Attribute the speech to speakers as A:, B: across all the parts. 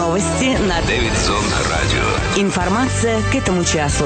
A: Новости на
B: Дэвидсон Радио.
A: Информация к этому часу.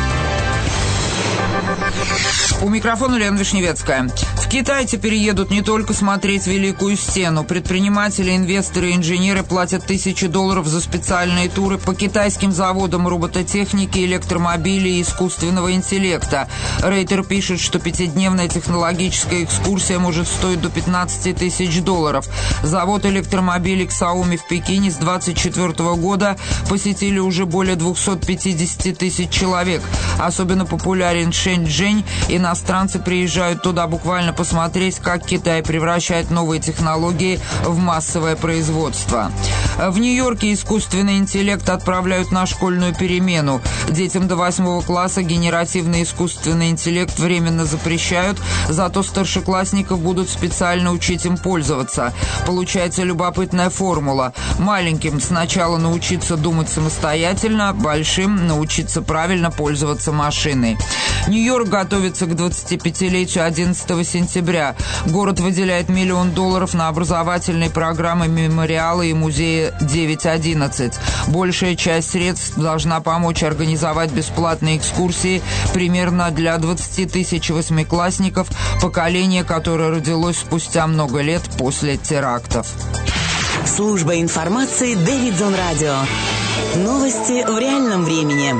C: У микрофона Лена Вишневецкая. В Китай теперь едут не только смотреть Великую Стену. Предприниматели, инвесторы и инженеры платят $1000 за специальные туры по китайским заводам робототехники, электромобилей и искусственного интеллекта. Рейтер пишет, что 5-дневная технологическая экскурсия может стоить до $15 000. Завод электромобилей Xiaomi в Пекине с 2024 года посетили уже более 250 000 человек. Особенно популярен Шэньчжэнь. Иностранцы приезжают туда буквально посмотреть, как Китай превращает новые технологии в массовое производство. В Нью-Йорке искусственный интеллект отправляют на школьную перемену. Детям до 8 класса генеративный искусственный интеллект временно запрещают, зато старшеклассников будут специально учить им пользоваться. Получается любопытная формула. Маленьким сначала научиться думать самостоятельно, большим научиться правильно пользоваться машиной. Нью-Йорк готовится к 25-летию 11 сентября. Город выделяет $1 миллион на образовательные программы мемориала и музея 9.11. Большая часть средств должна помочь организовать бесплатные экскурсии примерно для 20 000 восьмиклассников, поколение, которое родилось спустя много лет после терактов.
A: Служба информации Дэвидсон Радио. Новости в реальном времени.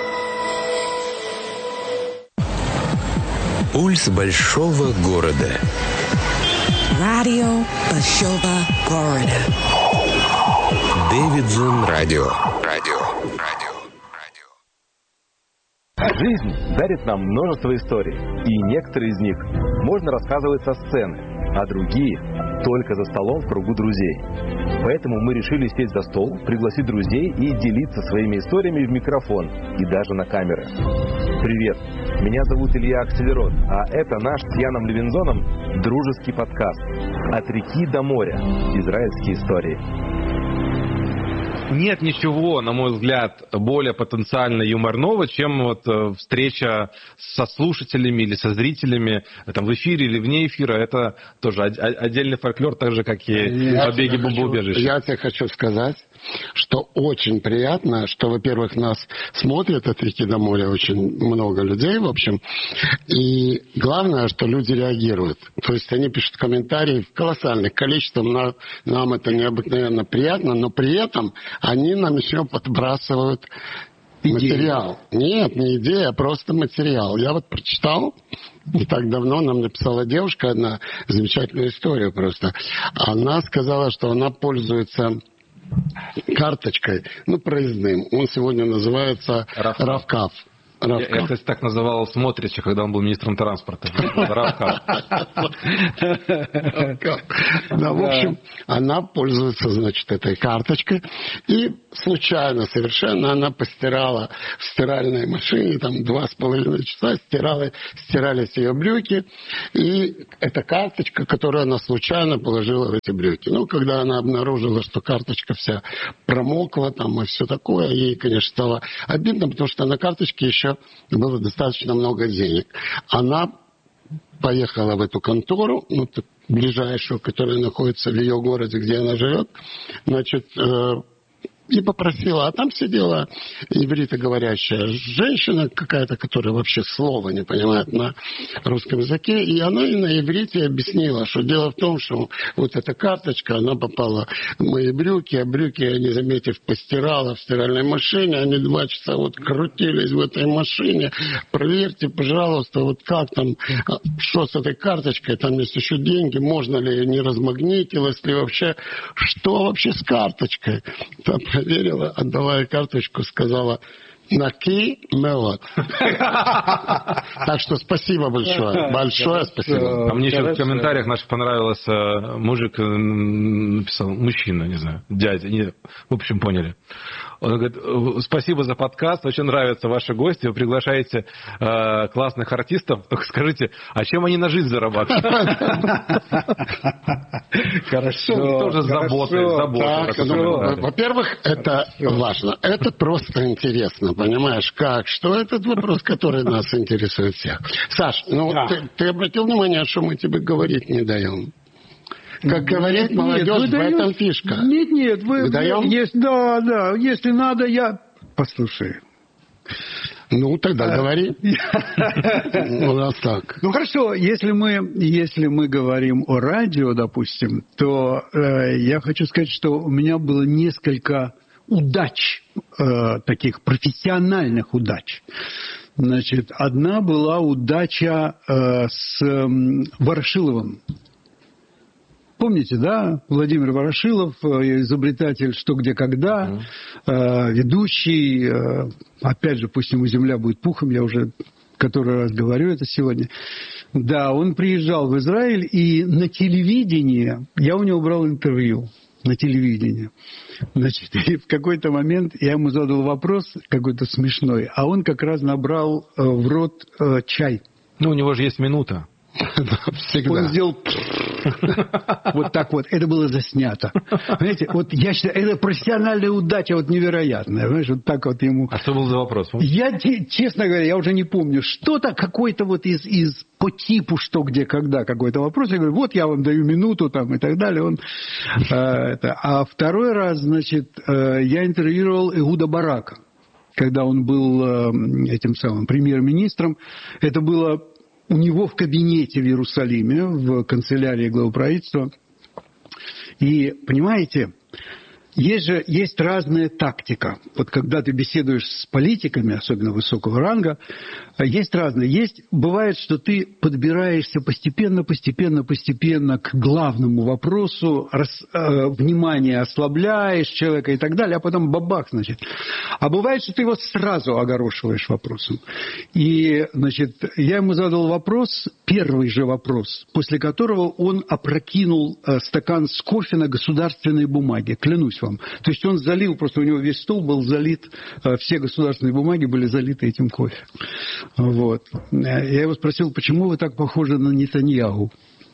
B: Пульс большого города.
A: Радио большого города.
B: Дэвидсон Радио.
D: Жизнь дарит нам множество историй, и некоторые из них можно рассказывать со сцены, а другие только за столом в кругу друзей. Поэтому мы решили сесть за стол, пригласить друзей и делиться своими историями в микрофон и даже на камеры. Привет, меня зовут Илья Акселерот, а это наш с Яном Левинзоном дружеский подкаст «От реки до моря. Израильские истории».
E: Нет ничего, на мой взгляд, более потенциально юморного, чем вот встреча со слушателями или со зрителями там, в эфире или вне эфира. Это тоже отдельный фольклор, так же, как и побеги бомбоубежища.
F: Я тебе хочу сказать, что очень приятно, что, во-первых, нас смотрят от реки до моря очень много людей, в общем. И главное, что люди реагируют. То есть они пишут комментарии в колоссальных количествах. Нам это необыкновенно приятно, но при этом они нам еще подбрасывают материал. Нет, не идея, а просто материал. Я вот прочитал, не так давно нам написала девушка одна замечательную историю просто. Она сказала, что она пользуется карточкой, проездным. Он сегодня называется Равкав.
E: Я, кстати, так называл Смотрича, когда он был министром транспорта. Равкав.
F: Да, в общем, она пользуется, значит, этой карточкой. И случайно совершенно она постирала в стиральной машине, там 2,5 часа стирались ее брюки. И эта карточка, которую она случайно положила в эти брюки. Когда она обнаружила, что карточка вся промокла там и все такое, ей, конечно, стало обидно, потому что на карточке еще было достаточно много денег. Она поехала в эту контору, ближайшую, которая находится в ее городе, где она живет, значит, и попросила, а там сидела ивритоговорящая женщина какая-то, которая вообще слова не понимает на русском языке, и она и на иврите объяснила, что дело в том, что вот эта карточка, она попала в мои брюки, а брюки я, не заметив, постирала в стиральной машине, они 2 часа крутились в этой машине, проверьте, пожалуйста, как там, что с этой карточкой, там есть еще деньги, можно ли не размагнитилась ли вообще, что вообще с карточкой? Там проверила, отдала ей карточку, сказала: «Наки мелот». Так что спасибо большое. Большое спасибо.
E: А мне еще в комментариях наших понравилось, мужик написал, мужчина, не знаю, дядя, в общем, поняли. Он говорит: спасибо за подкаст, очень нравятся ваши гости, вы приглашаете классных артистов, только скажите, а чем они на жизнь зарабатывают?
F: Хорошо.
E: Тоже забота.
F: Во-первых, это важно. Это просто интересно, понимаешь, как? Что этот вопрос, который нас интересует всех. Саш, ты обратил внимание, что мы тебе говорить не даем? Как говорит молодежь, в этом фишка.
G: Нет, вы
F: даем?
G: Да, если надо, я... Послушай.
F: Ну, тогда говори. У нас так.
G: Ну, хорошо, если мы говорим о радио, допустим, то я хочу сказать, что у меня было несколько удач, таких профессиональных удач. Значит, одна была удача с Ворошиловым. Помните, да? Владимир Ворошилов, изобретатель «Что, где, когда», ведущий, опять же, пусть ему земля будет пухом, я уже который раз говорю это сегодня. Да, он приезжал в Израиль, и на телевидении, я у него брал интервью, на телевидении. Значит, и в какой-то момент я ему задал вопрос какой-то смешной, а он как раз набрал в рот чай.
E: Ну, у него же есть минута.
F: Всегда.
G: Он сделал вот так вот. Это было заснято. Понимаете, вот я считаю, это профессиональная удача вот невероятная. Понимаешь, вот так вот ему...
E: А что был за вопрос?
G: Я, честно говоря, я уже не помню. Что-то какой-то вот из по типу «Что, где, когда» какой-то вопрос. Я говорю, вот я вам даю минуту там и так далее. Он, А второй раз, значит, я интервьюировал Эхуда Барака, когда он был этим самым премьер-министром. Это было у него в кабинете в Иерусалиме, в канцелярии главы правительства. И, понимаете, есть разная тактика. Вот когда ты беседуешь с политиками, особенно высокого ранга, есть разные. Бывает, что ты подбираешься постепенно к главному вопросу, внимание ослабляешь человека и так далее, а потом бабах, значит. А бывает, что ты его сразу огорошиваешь вопросом. И, значит, я ему задал вопрос, первый же вопрос, после которого он опрокинул стакан с кофе на государственной бумаге. Клянусь вам. То есть он залил, просто у него весь стол был залит, все государственные бумаги были залиты этим кофе. Вот. Я его спросил, почему вы так похожи на Нетаньяху?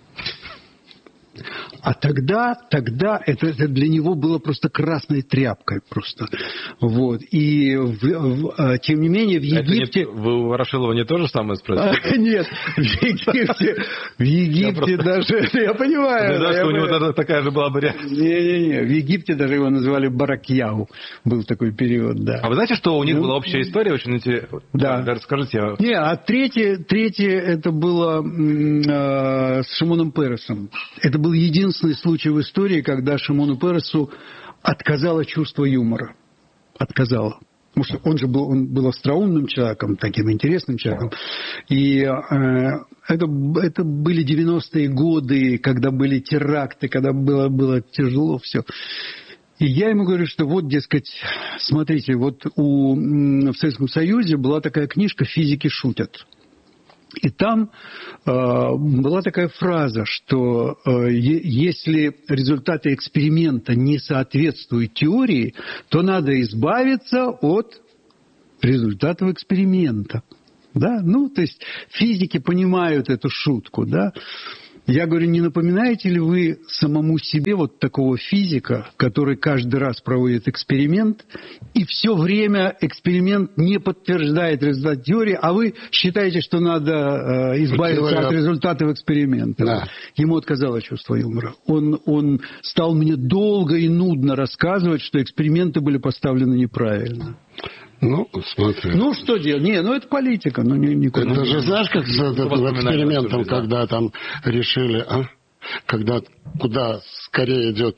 G: А тогда это для него было просто красной тряпкой просто. Вот. И тем не менее в Египте...
E: Вы у Ворошилова не то же самое спросили?
G: Нет, в Египте даже... Я понимаю.
E: Да, что у него тогда такая же была бы реакция.
G: Не, в Египте даже его назвали Баракьяу. Был такой период, да.
E: А вы знаете, что у них была общая история? Очень интересная.
G: Да.
E: Расскажите.
G: Не, а третье это было с Шимоном Пересом. Это был единственный случай в истории, когда Шимону Пересу отказало чувство юмора. Отказало. Потому что он был остроумным человеком, таким интересным человеком. И это были 90-е годы, когда были теракты, когда было тяжело все. И я ему говорю, что вот, дескать, смотрите, вот в Советском Союзе была такая книжка «Физики шутят». И там была такая фраза, что если результаты эксперимента не соответствуют теории, то надо избавиться от результатов эксперимента. Да? Ну, то есть физики понимают эту шутку, да? Я говорю, не напоминаете ли вы самому себе вот такого физика, который каждый раз проводит эксперимент, и все время эксперимент не подтверждает результат теории, а вы считаете, что надо избавиться от результатов эксперимента? Да. Ему отказало чувство юмора. Он стал мне долго и нудно рассказывать, что эксперименты были поставлены неправильно.
F: Ну, смотри.
G: Ну, что делать? Не, это политика. Никуда.
F: Это же знаешь, как с экспериментом, когда там решили, когда куда скорее идет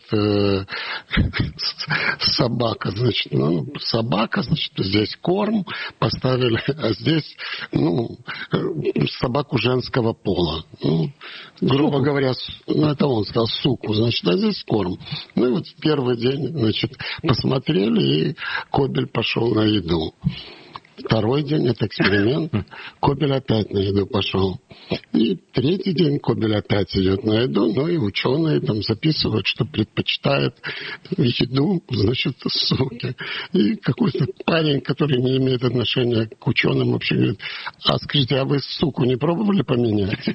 F: собака, значит, здесь корм поставили, а здесь, собаку женского пола. Грубо говоря, это он сказал, суку, значит, а здесь корм. Ну, и вот в первый день, значит, посмотрели, и Кобель пошел на еду. Второй день, это эксперимент, Кобель опять на еду пошел. И третий день Кобель опять идет на еду, и ученые там записывают, что предпочитает еду, значит, суки. И какой-то парень, который не имеет отношения к ученым, вообще говорит, скажите, а вы суку не пробовали поменять?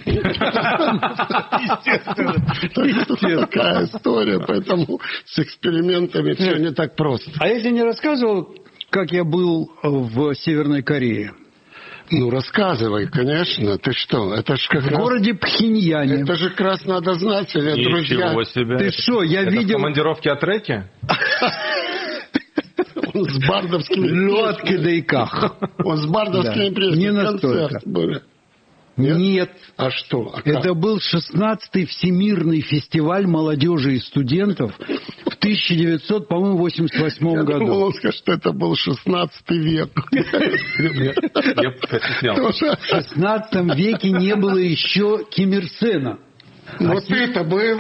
F: Естественно. Такая история, поэтому с экспериментами все не так просто.
G: А я тебе не рассказывал, как я был в Северной Корее?
F: Ну, рассказывай, конечно. Ты что? Это ж как
G: В городе Пхеньяне.
F: Это же как раз надо знать, друзья.
E: Ничего себе.
G: Ты что, я
E: это
G: видел...
E: в командировке от Треки?
F: Он с бардовскими...
G: Лед кадайках.
F: Он с бардовскими песнями.
G: Не настолько. Нет.
F: А что?
G: Это был 16-й Всемирный фестиваль молодежи и студентов в 1988
F: Я
G: году.
F: думал, он скажет, что это был 16 век.
E: Я постеснялся.
G: В 16 веке не было еще Ким Ир Сена.
F: Вот ты-то был.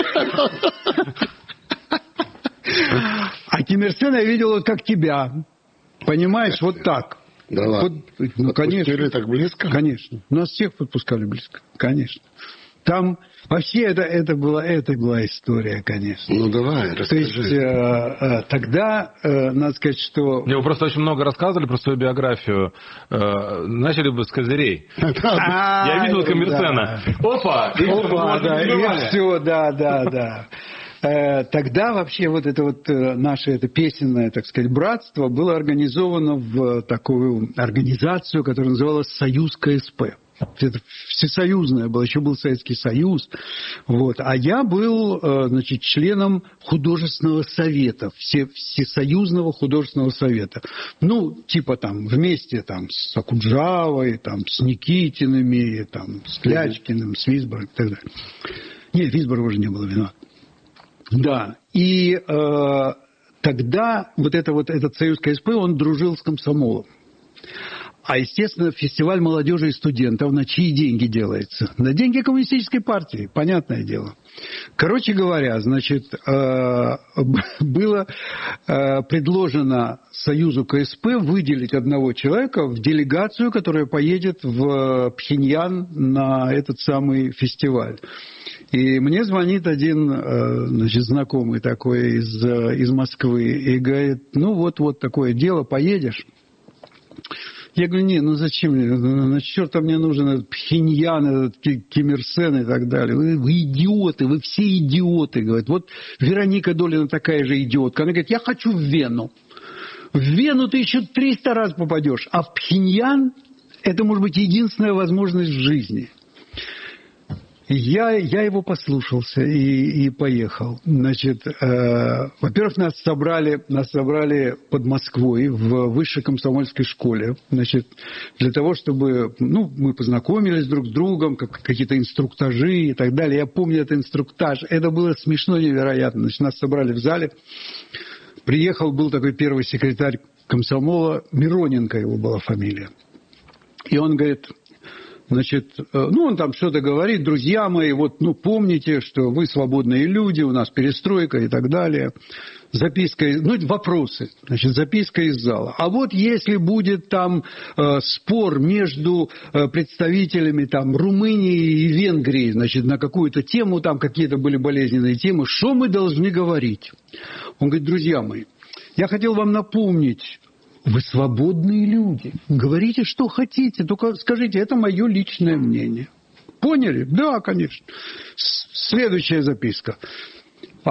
G: А Ким Ир Сена я видел вот как тебя. Понимаешь, вот так.
F: Да ладно.
G: Ну, конечно.
F: Так близко?
G: Конечно. Нас всех подпускали близко. Конечно. Там вообще это была история, конечно.
F: Ну, давай, расскажи.
G: То есть тогда, надо сказать, что...
E: Мне вы просто очень много рассказывали про свою биографию. Начали бы с козырей. Я видел Ким Ир Сена. Опа!
G: Да, и все, да. Тогда вообще вот это вот наше это песенное, так сказать, братство было организовано в такую организацию, которая называлась «Союз КСП». Это всесоюзное было, еще был Советский Союз. Вот. А я был, значит, членом художественного совета, Всесоюзного художественного совета. Ну, типа там вместе там, с Акуджавой, там, с Никитиными, там, с Клячкиным, с Висбором и так далее. Нет, Висбора уже не было виноват. Да, и тогда вот этот союз КСП, он дружил с комсомолом. А, естественно, фестиваль молодежи и студентов на чьи деньги делается? На деньги коммунистической партии, понятное дело. Короче говоря, значит, было предложено союзу КСП выделить одного человека в делегацию, которая поедет в Пхеньян на этот самый фестиваль. И мне звонит один, значит, знакомый такой из Москвы и говорит, ну вот такое дело, поедешь? Я говорю, не, ну зачем мне, на черта мне нужен этот Пхеньян, этот Ким Ир Сен и так далее. Вы идиоты, вы все идиоты, говорит. Вот Вероника Долина такая же идиотка. Она говорит, я хочу в Вену. В Вену ты еще 300 раз попадешь, а в Пхеньян это может быть единственная возможность в жизни. Я его послушался и поехал. Значит, во-первых, нас собрали под Москвой в высшей комсомольской школе. Значит, для того, чтобы, мы познакомились друг с другом, какие-то инструктажи и так далее. Я помню этот инструктаж. Это было смешно невероятно. Значит, нас собрали в зале. Приехал, был такой первый секретарь комсомола, Мироненко его была фамилия. И он говорит... Значит, он там что-то говорит, друзья мои, помните, что вы свободные люди, у нас перестройка и так далее. Записка, вопросы, значит, записка из зала. А вот если будет там спор между представителями там Румынии и Венгрии, значит, на какую-то тему, там какие-то были болезненные темы, что мы должны говорить? Он говорит, друзья мои, я хотел вам напомнить, вы свободные люди. Говорите, что хотите, только скажите, это мое личное мнение. Поняли? Да, конечно. Следующая записка.